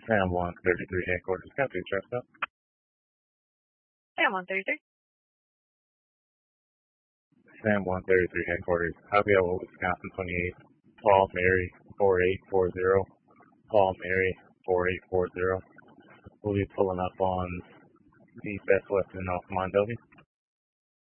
Sam 133 headquarters. Can I please trust up? Sam 133. Sam 133 headquarters. Abiel, Wisconsin 28. Paul Mary 4840. Paul Mary 4840. We'll be pulling up on the Best Western off Mondovi.